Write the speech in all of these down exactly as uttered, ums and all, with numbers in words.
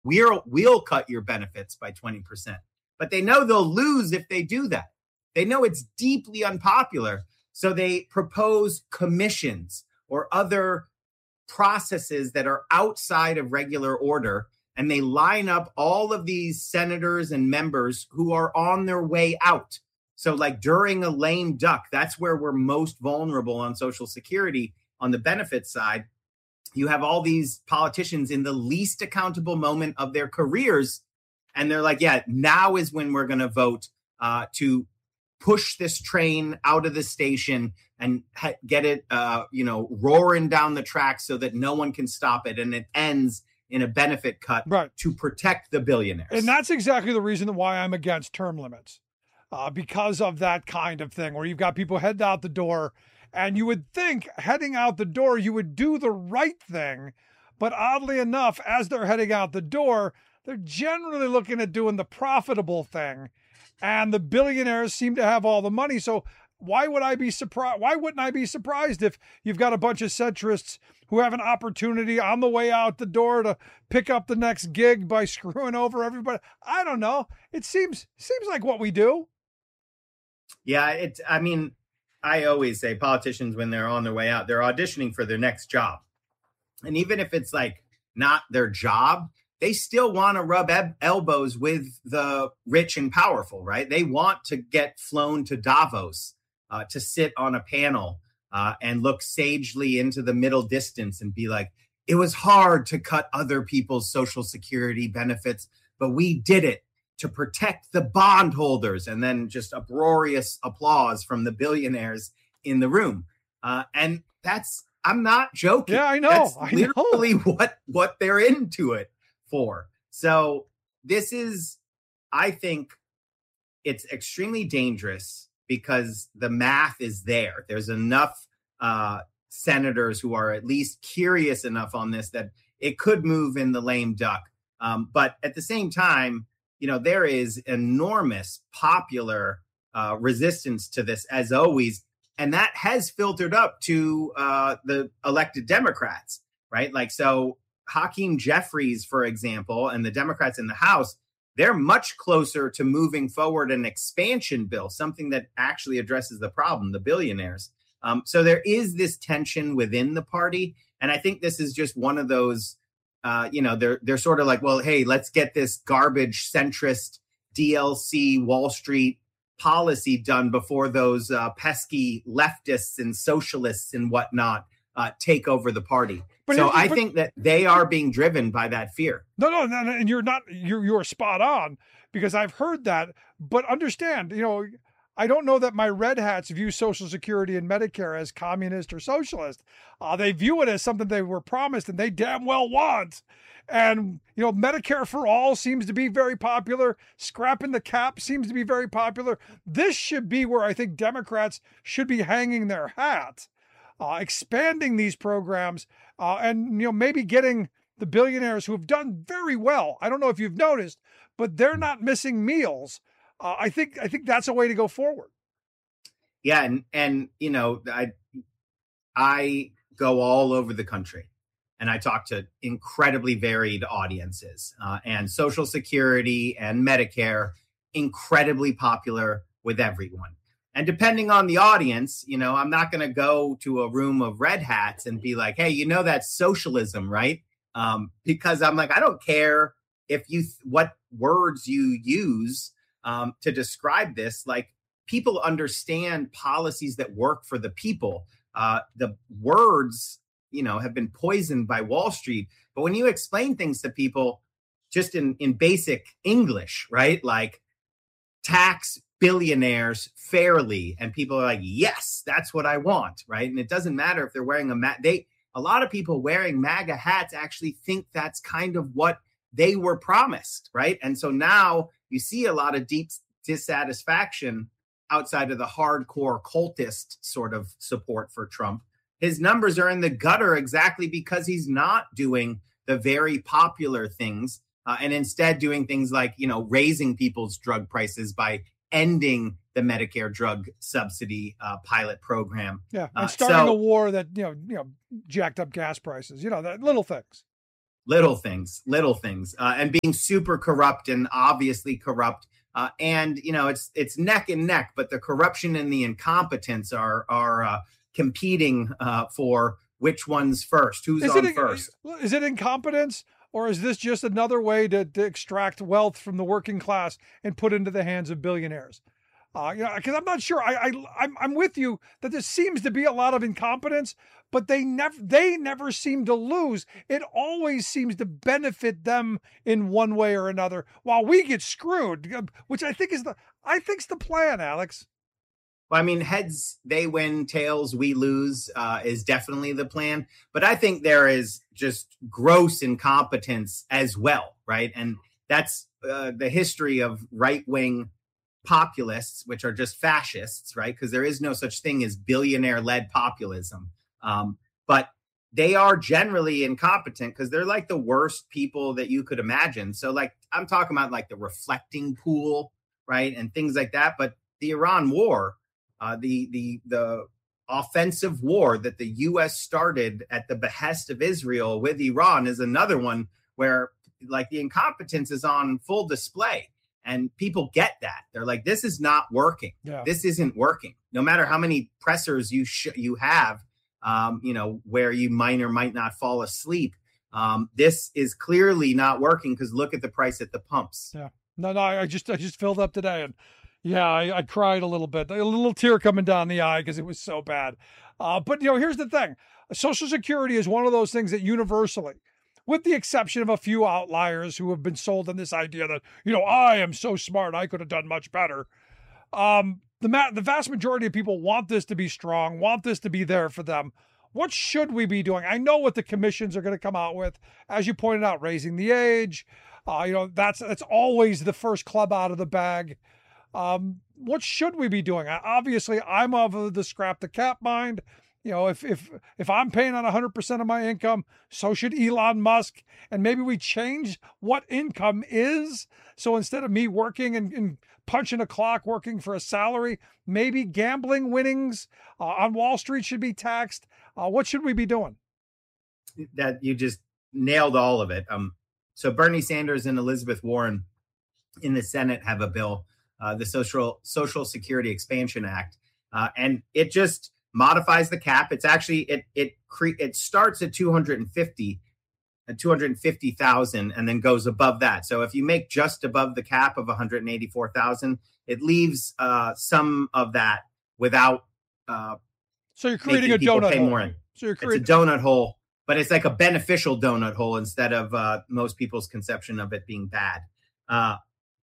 we'll, we'll cut your benefits by twenty percent. But they know they'll lose if they do that. They know it's deeply unpopular. So they propose commissions or other processes that are outside of regular order. And they line up all of these senators and members who are on their way out. So like during a lame duck, that's where we're most vulnerable on Social Security on the benefits side. You have all these politicians in the least accountable moment of their careers. And they're like, yeah, now is when we're going to vote uh, to push this train out of the station and ha- get it, uh, you know, roaring down the track so that no one can stop it. And it ends in a benefit cut right. to protect the billionaires. And that's exactly the reason why I'm against term limits, uh, because of that kind of thing where you've got people heading out the door. And you would think heading out the door, you would do the right thing. But oddly enough, as they're heading out the door, they're generally looking at doing the profitable thing. And the billionaires seem to have all the money. So why would I be surprised? Why wouldn't I be surprised if you've got a bunch of centrists who have an opportunity on the way out the door to pick up the next gig by screwing over everybody? I don't know. It seems seems like what we do. Yeah, it's, I mean, I always say politicians, when they're on their way out, they're auditioning for their next job. And even if it's like not their job, they still want to rub eb- elbows with the rich and powerful, right? They want to get flown to Davos uh, to sit on a panel uh, and look sagely into the middle distance and be like, it was hard to cut other people's Social Security benefits, but we did it to protect the bondholders. And then just uproarious applause from the billionaires in the room. Uh, and that's, I'm not joking. Yeah, I know. That's I literally know. what, what they're into it for. So this is, I think it's extremely dangerous because the math is there. There's enough uh, senators who are at least curious enough on this that it could move in the lame duck. Um, but at the same time, you know, there is enormous popular uh, resistance to this, as always. And that has filtered up to uh, the elected Democrats, right? Like, so Hakeem Jeffries, for example, and the Democrats in the House, they're much closer to moving forward an expansion bill, something that actually addresses the problem, the billionaires. Um, so there is this tension within the party. And I think this is just one of those, uh, you know, they're they're sort of like, well, hey, let's get this garbage centrist D L C Wall Street policy done before those uh, pesky leftists and socialists and whatnot uh, take over the party. But so I but, think that they are being driven by that fear. No, no, no, and you're not, you're, you're spot on, because I've heard that, but understand, you know, I don't know that my red hats view Social Security and Medicare as communist or socialist. Uh, they view it as something they were promised and they damn well want. And, you know, Medicare for all seems to be very popular. Scrapping the cap seems to be very popular. This should be where I think Democrats should be hanging their hat, uh, expanding these programs, uh, and, you know, maybe getting the billionaires who have done very well. I don't know if you've noticed, but they're not missing meals. Uh, I think I think that's a way to go forward. Yeah, and and you know, I I go all over the country, and I talk to incredibly varied audiences. Uh, and Social Security and Medicare, incredibly popular with everyone. And depending on the audience, you know, I'm not going to go to a room of red hats and be like, hey, you know, that's socialism, right? Um, because I'm like, I don't care if you th- what words you use. Um, to describe this, like, people understand policies that work for the people. Uh, the words, you know, have been poisoned by Wall Street. But when you explain things to people just in, in basic English, right, like tax billionaires fairly, and people are like, yes, that's what I want, right? And it doesn't matter if they're wearing a mat. They, a lot of people wearing MAGA hats actually think that's kind of what they were promised, right? And so now you see a lot of deep dissatisfaction outside of the hardcore cultist sort of support for Trump. His numbers are in the gutter exactly because he's not doing the very popular things uh, and instead doing things like, you know, raising people's drug prices by ending the Medicare drug subsidy uh, pilot program. Yeah, and starting uh, so, a war that, you know, you know, jacked up gas prices, you know, that little things. little things, little things, uh, and being super corrupt and obviously corrupt. Uh, and, you know, it's it's neck and neck, but the corruption and the incompetence are are uh, competing uh, for which one's first, who's is on it, first. Is it incompetence, or is this just another way to, to extract wealth from the working class and put into the hands of billionaires? Uh, you know, because I'm not sure. I, I I'm I'm with you that there seems to be a lot of incompetence, but they never they never seem to lose. It always seems to benefit them in one way or another, while we get screwed. Which I think is the I think's the plan, Alex. Well, I mean, heads they win, tails we lose uh, is definitely the plan. But I think there is just gross incompetence as well, right? And that's uh, the history of right wing populists, which are just fascists, right? Because there is no such thing as billionaire-led populism. Um, but they are generally incompetent because they're like the worst people that you could imagine. So like I'm talking about like the reflecting pool, right? And things like that. But the Iran war, uh, the the the offensive war that the U S started at the behest of Israel with Iran is another one where like the incompetence is on full display. And people get that. They're like, this is not working. Yeah. This isn't working. No matter how many pressers you sh- you have, um, you know, where you might or might not fall asleep. Um, this is clearly not working because look at the price at the pumps. Yeah. No, no, I just I just filled up today, and yeah, I, I cried a little bit, a little tear coming down the eye because it was so bad. Uh, but you know, here's the thing: Social Security is one of those things that universally, with the exception of a few outliers who have been sold on this idea that, you know, I am so smart, I could have done much better. Um, the ma- the vast majority of people want this to be strong, want this to be there for them. What should we be doing? I know what the commissions are going to come out with, as you pointed out, raising the age. Uh, you know, that's that's always the first club out of the bag. Um, what should we be doing? I, obviously, I'm of the scrap the cap mind. You know, if if if I'm paying on one hundred percent of my income, so should Elon Musk. And maybe we change what income is. So instead of me working and, and punching a clock, working for a salary, maybe gambling winnings uh, on Wall Street should be taxed. Uh, what should we be doing? That you just nailed all of it. Um, so Bernie Sanders and Elizabeth Warren in the Senate have a bill, uh, the Social Social Security Expansion Act, uh, and it just modifies the cap. It's actually it it cre- it starts at two hundred fifty at two hundred fifty thousand and then goes above that. So if you make just above the cap of one hundred eighty-four thousand, it leaves uh, some of that without. Uh, so you're creating a donut hole. More in. So you're creating it's a donut hole, but it's like a beneficial donut hole instead of uh, most people's conception of it being bad. Uh,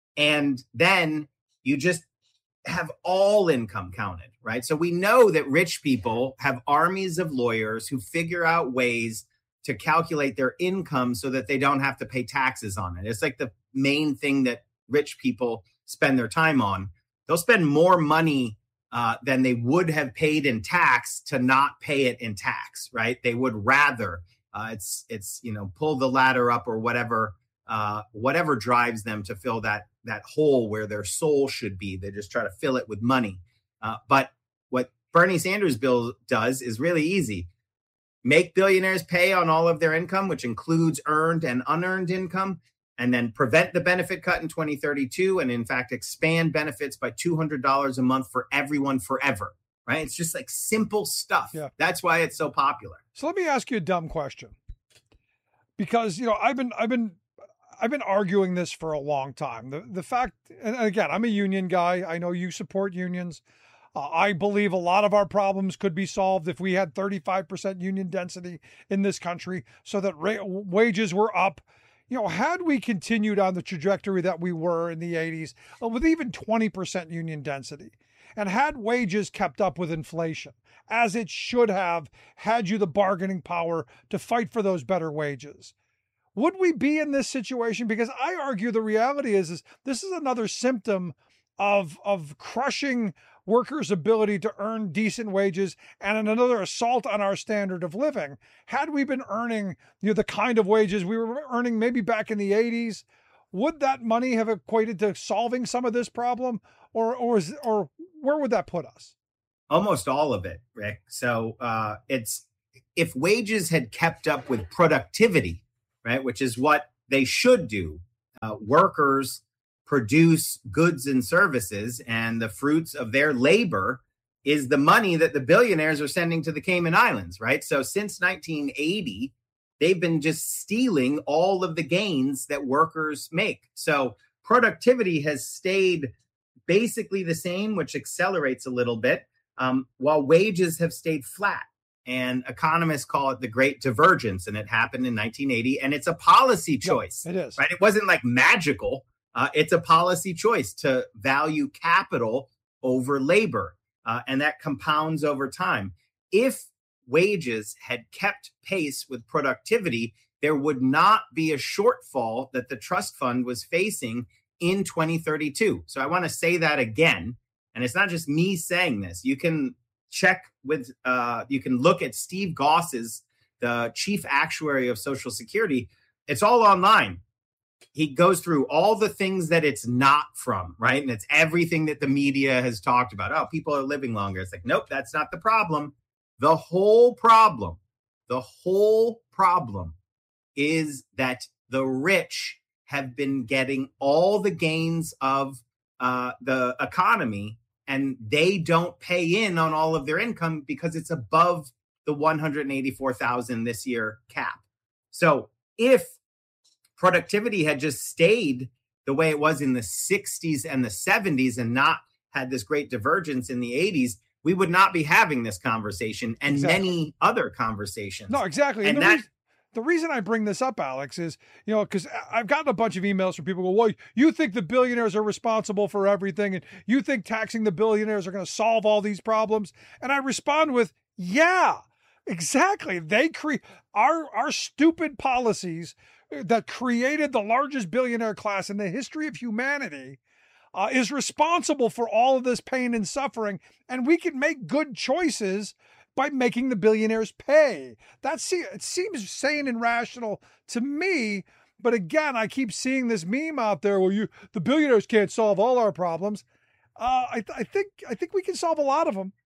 and then you just have all income counted, right? So we know that rich people have armies of lawyers who figure out ways to calculate their income so that they don't have to pay taxes on it. It's like the main thing that rich people spend their time on. They'll spend more money uh, than they would have paid in tax to not pay it in tax, right? They would rather uh, it's it's you know pull the ladder up or whatever uh, whatever drives them to fill that that hole where their soul should be. They just try to fill it with money. Uh, but what Bernie Sanders' bill does is really easy. Make billionaires pay on all of their income, which includes earned and unearned income, and then prevent the benefit cut in twenty thirty-two and, in fact, expand benefits by two hundred dollars a month for everyone forever, right? It's just like simple stuff. Yeah. That's why it's so popular. So let me ask you a dumb question. Because, you know, I've been I've been I've been arguing this for a long time. The the fact, and again, I'm a union guy. I know you support unions. Uh, I believe a lot of our problems could be solved if we had thirty-five percent union density in this country so that ra- wages were up. You know, had we continued on the trajectory that we were in the eighties uh, with even twenty percent union density, and had wages kept up with inflation, as it should have, had you the bargaining power to fight for those better wages, would we be in this situation? Because I argue the reality is, is this is another symptom of, of crushing workers' ability to earn decent wages and another assault on our standard of living. Had we been earning, you know, the kind of wages we were earning maybe back in the eighties, would that money have equated to solving some of this problem? Or or is, or where would that put us? Almost all of it, Rick. So uh, it's if wages had kept up with productivity, right? Which is what they should do. Uh, workers produce goods and services, and the fruits of their labor is the money that the billionaires are sending to the Cayman Islands, right? So since nineteen eighty, they've been just stealing all of the gains that workers make. So productivity has stayed basically the same, which accelerates a little bit, um, while wages have stayed flat. And economists call it the Great Divergence, and it happened in nineteen eighty. And it's a policy choice. Yep, it is. Right? It wasn't like magical. Uh, it's a policy choice to value capital over labor. Uh, and that compounds over time. If wages had kept pace with productivity, there would not be a shortfall that the trust fund was facing in twenty thirty-two. So I want to say that again. And it's not just me saying this. You can check with, uh, you can look at Steve Goss's, the chief actuary of Social Security. It's all online. He goes through all the things that it's not from, right? And it's everything that the media has talked about. Oh, people are living longer. It's like, nope, that's not the problem. The whole problem, the whole problem is that the rich have been getting all the gains of uh, the economy, and they don't pay in on all of their income because it's above the one hundred eighty-four thousand this year cap. So if productivity had just stayed the way it was in the sixties and the seventies and not had this great divergence in the eighties, we would not be having this conversation and exactly. many other conversations. No, exactly. And, and that. Re- the reason I bring this up, Alex, is, you know, because I've gotten a bunch of emails from people who go, well, you think the billionaires are responsible for everything, and you think taxing the billionaires are going to solve all these problems. And I respond with, yeah, exactly. They create our, our stupid policies that created the largest billionaire class in the history of humanity uh, is responsible for all of this pain and suffering. And we can make good choices by making the billionaires pay. That se- it seems sane and rational to me. But again, I keep seeing this meme out there where you the billionaires can't solve all our problems. Uh, I, th- I think I think we can solve a lot of them.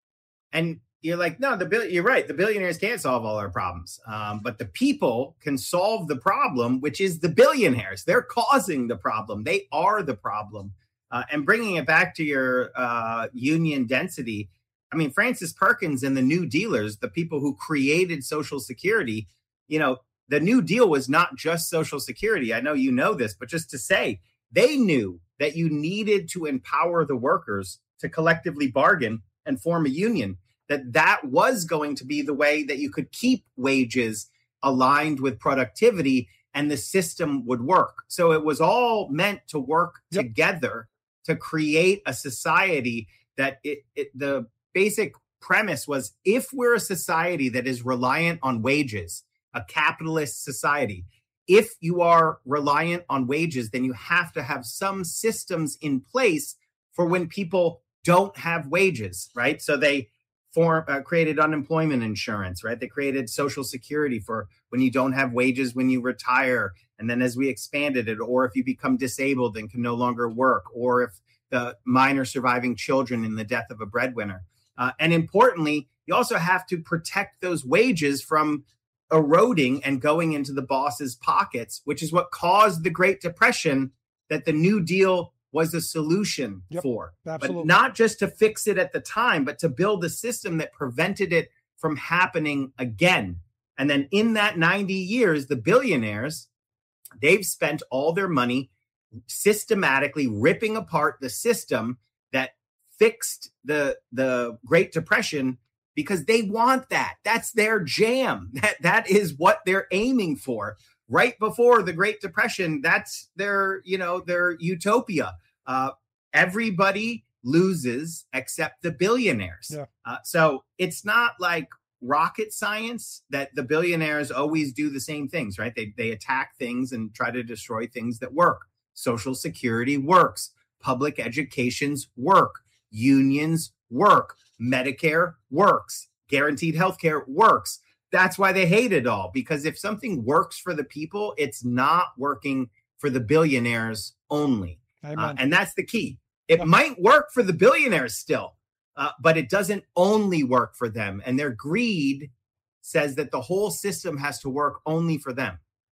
And you're like, no, the bill- you're right. The billionaires can't solve all our problems, um, but the people can solve the problem, which is the billionaires. They're causing the problem. They are the problem. Uh, and bringing it back to your uh, union density, I mean, Francis Perkins and the New Dealers, the people who created Social Security, you know, the New Deal was not just Social Security. I know you know this, but just to say, they knew that you needed to empower the workers to collectively bargain and form a union, that that was going to be the way that you could keep wages aligned with productivity and the system would work. So it was all meant to work yep. together to create a society that it, it the basic premise was, if we're a society that is reliant on wages, a capitalist society, if you are reliant on wages, then you have to have some systems in place for when people don't have wages, right? So they form, uh, created unemployment insurance, right? They created Social Security for when you don't have wages when you retire. And then as we expanded it, or if you become disabled and can no longer work, or if the minor surviving children in the death of a breadwinner. Uh, and importantly, you also have to protect those wages from eroding and going into the boss's pockets, which is what caused the Great Depression that the New Deal was a solution yep, for. Absolutely. But not just to fix it at the time, but to build a system that prevented it from happening again. And then in that ninety years, the billionaires, they've spent all their money systematically ripping apart the system that fixed the the Great Depression, because they want that. That's their jam. That that is what they're aiming for. Right before the Great Depression, that's their, you know, their utopia. Uh, everybody loses except the billionaires. Yeah. Uh, so it's not like rocket science that the billionaires always do the same things, right? They they attack things and try to destroy things that work. Social Security works. Public educations work. Unions work. Medicare works. Guaranteed healthcare works. That's why they hate it all, because if something works for the people, it's not working for the billionaires only. Uh, and that's the key. It yeah. might work for the billionaires still, uh, but it doesn't only work for them. And their greed says that the whole system has to work only for them.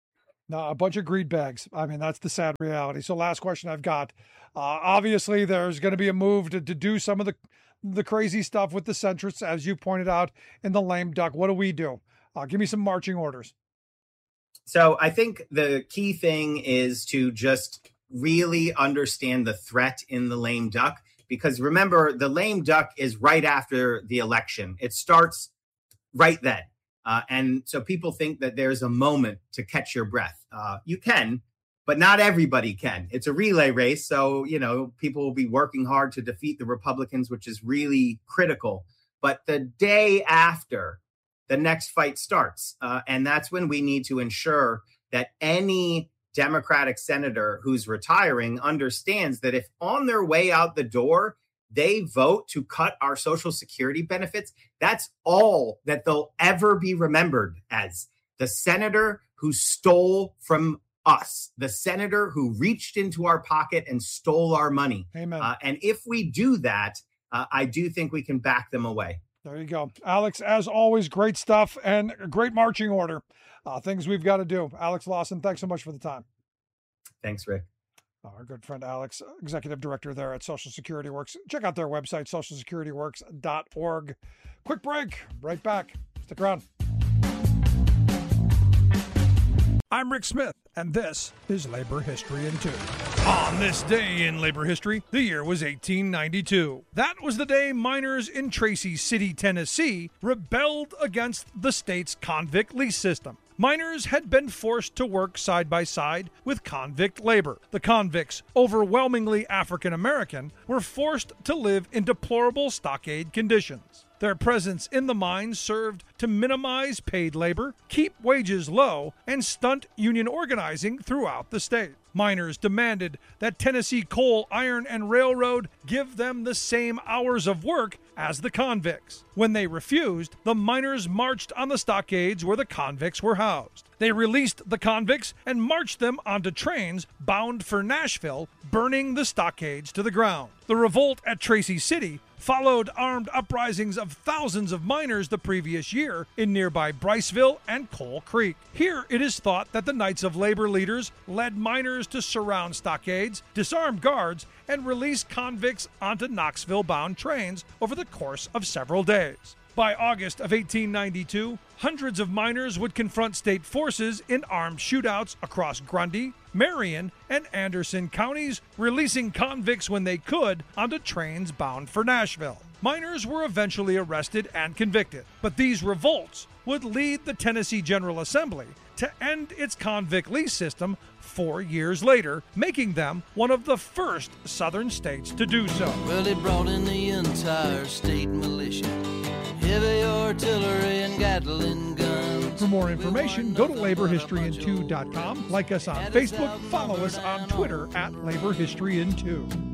No, a bunch of greed bags. I mean, that's the sad reality. So last question I've got. Uh, obviously, there's going to be a move to, to do some of the the crazy stuff with the centrists, as you pointed out, in the lame duck. What do we do? Uh, give me some marching orders. So I think the key thing is to just really understand the threat in the lame duck, because remember, the lame duck is right after the election. It starts right then. Uh, and so people think that there's a moment to catch your breath. Uh, you can, but not everybody can. It's a relay race. So, you know, people will be working hard to defeat the Republicans, which is really critical. But the day after, the next fight starts. Uh, and that's when we need to ensure that any Democratic senator who's retiring understands that if on their way out the door, they vote to cut our Social Security benefits, that's all that they'll ever be remembered as. The senator who stole from us, the senator who reached into our pocket and stole our money. Amen. Uh, and if we do that, uh, I do think we can back them away. There you go. Alex, as always, great stuff and a great marching order. Uh, things we've got to do. Alex Lawson, thanks so much for the time. Thanks, Rick. Our good friend Alex, executive director there at Social Security Works. Check out their website, social security works dot org. Quick break. Right back. Stick around. I'm Rick Smith, and this is Labor History in Two. On this day in labor history, the year was eighteen ninety-two. That was the day miners in Tracy City, Tennessee, rebelled against the state's convict lease system. Miners had been forced to work side by side with convict labor. The convicts, overwhelmingly African American, were forced to live in deplorable stockade conditions. Their presence in the mines served to minimize paid labor, keep wages low, and stunt union organizing throughout the state. Miners demanded that Tennessee Coal, Iron, and Railroad give them the same hours of work as the convicts. When they refused, the miners marched on the stockades where the convicts were housed. They released the convicts and marched them onto trains bound for Nashville, burning the stockades to the ground. The revolt at Tracy City followed armed uprisings of thousands of miners the previous year in nearby Briceville and Coal Creek. Here it is thought that the Knights of Labor leaders led miners to surround stockades, disarm guards, and release convicts onto Knoxville-bound trains over the course of several days. By August of eighteen ninety-two, hundreds of miners would confront state forces in armed shootouts across Grundy, Marion, and Anderson counties, releasing convicts when they could onto trains bound for Nashville. Miners were eventually arrested and convicted, but these revolts would lead the Tennessee General Assembly to end its convict lease system four years later, making them one of the first southern states to do so. Well, they brought in the entire state militia, heavy artillery and Gatling guns. For more information, go to labor history in two dot com, like us on Facebook, follow us on Twitter at Labor History in two.